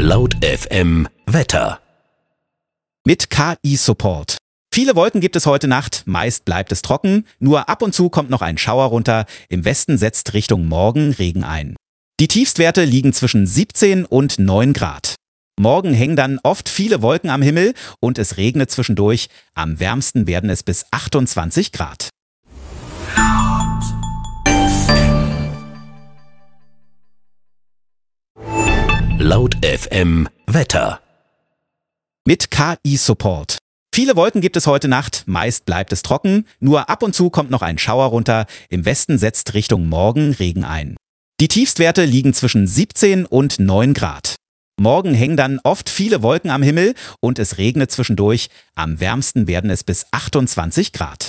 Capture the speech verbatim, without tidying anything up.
Laut F M Wetter. Mit K I-Support. Viele Wolken gibt es heute Nacht, meist bleibt es trocken, nur ab und zu kommt noch ein Schauer runter, im Westen setzt Richtung Morgen Regen ein. Die Tiefstwerte liegen zwischen siebzehn und neun Grad. Morgen hängen dann oft viele Wolken am Himmel und es regnet zwischendurch, am wärmsten werden es bis achtundzwanzig Grad. Laut F M Wetter. Mit K I-Support. Viele Wolken gibt es heute Nacht, meist bleibt es trocken, nur ab und zu kommt noch ein Schauer runter, im Westen setzt Richtung Morgen Regen ein. Die Tiefstwerte liegen zwischen siebzehn und neun Grad. Morgen hängen dann oft viele Wolken am Himmel und es regnet zwischendurch, am wärmsten werden es bis achtundzwanzig Grad.